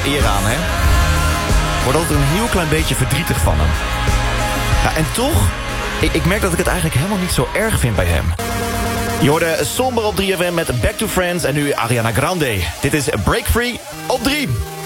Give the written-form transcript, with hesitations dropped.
eer aan, hè? Wordt altijd een heel klein beetje verdrietig van hem. Ja, en toch, ik merk dat ik het eigenlijk helemaal niet zo erg vind bij hem. Je hoorde somber op 3FM met Back to Friends en nu Ariana Grande. Dit is Break Free op 3.